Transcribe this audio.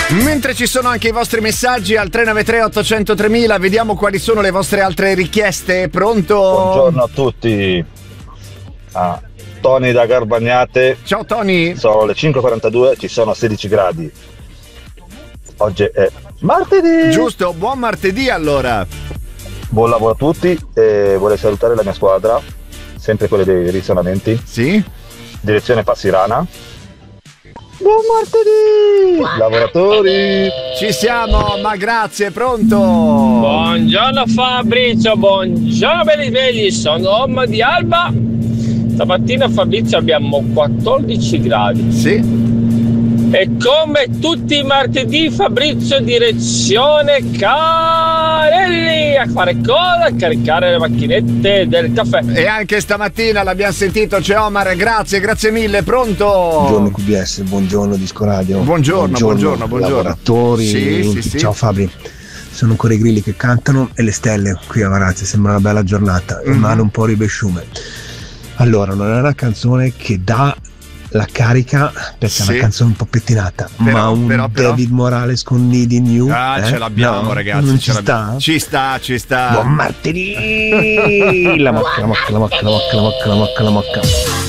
Mentre ci sono anche i vostri messaggi al 393 800 3000, vediamo quali sono le vostre altre richieste. Pronto? Buongiorno a tutti. Tony da Garbagnate. Ciao Tony. Sono le 5:42, ci sono 16 gradi. Oggi è martedì. Giusto, buon martedì allora. Buon lavoro a tutti e vorrei salutare la mia squadra, sempre quelle dei risonamenti. Sì. Direzione Passirana. Buon martedì, lavoratori. Ci siamo, ma grazie, pronto? Buongiorno Fabrizio, buongiorno belli svegli, sono Omma di Alba. Stamattina Fabrizio abbiamo 14 gradi. Sì. E come tutti i martedì Fabrizio direzione Carelli a fare cosa? A caricare le macchinette del caffè. E anche stamattina l'abbiamo sentito, c'è Omar, grazie mille, pronto? Buongiorno QBS, buongiorno Disco Radio. Buongiorno. Lavoratori. Sì. Ciao Fabri. Sono ancora i grilli che cantano e le stelle qui a Varazze, sembra una bella giornata, il mare un po' ribesciume. Allora, non è una canzone che dà la carica perché è una canzone un po' pettinata, ma David Morales con Needing You ce l'abbiamo, no, ragazzi, non ci sta? Ci sta. Buon martedì. La mocca